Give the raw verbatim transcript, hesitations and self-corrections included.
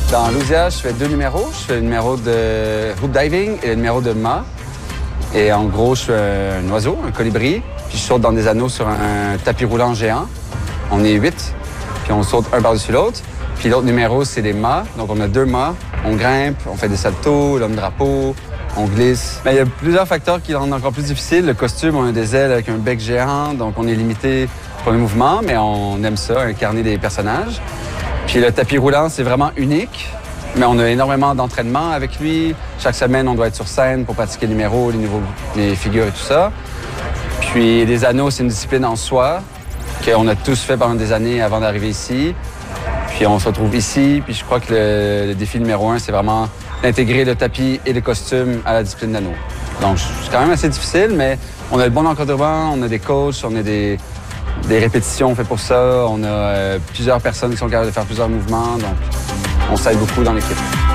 Dans l'Ousia, je fais deux numéros. Je fais le numéro de hoop diving et le numéro de mât. Et en gros, je suis un oiseau, un colibri, puis je saute dans des anneaux sur un tapis roulant géant. On est huit, puis on saute un par-dessus l'autre. Puis l'autre numéro, c'est des mâts. Donc on a deux mâts, on grimpe, on fait des saltos, l'homme-drapeau, on glisse. Mais il y a plusieurs facteurs qui le rendent encore plus difficile. Le costume, on a des ailes avec un bec géant, donc on est limité pour les mouvements, mais on aime ça, incarner des personnages. Puis le tapis roulant, c'est vraiment unique. Mais on a énormément d'entraînement avec lui. Chaque semaine, on doit être sur scène pour pratiquer les numéros, les, nouveaux, les figures et tout ça. Puis les anneaux, c'est une discipline en soi qu'on a tous fait pendant des années avant d'arriver ici. Puis on se retrouve ici. Puis je crois que le, le défi numéro un, c'est vraiment d'intégrer le tapis et le costume à la discipline d'anneau. Donc c'est quand même assez difficile, mais on a le bon encadrement, on a des coachs, on a des, des répétitions faites pour ça. On a euh, plusieurs personnes qui sont capables de faire plusieurs mouvements. Donc on s'aide beaucoup dans l'équipe.